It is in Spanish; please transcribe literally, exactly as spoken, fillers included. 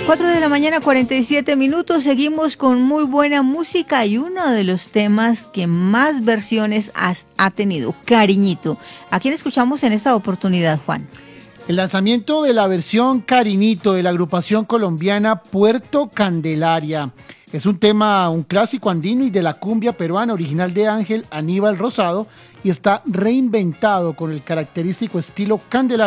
cuatro de la mañana, cuarenta y siete minutos. Seguimos con muy buena música y uno de los temas que más versiones has, ha tenido, Cariñito. ¿A quién escuchamos en esta oportunidad, Juan? El lanzamiento de la versión Cariñito de la agrupación colombiana Puerto Candelaria. Es un tema, un clásico andino y de la cumbia peruana, original de Ángel Aníbal Rosado, y está reinventado con el característico estilo Candelaria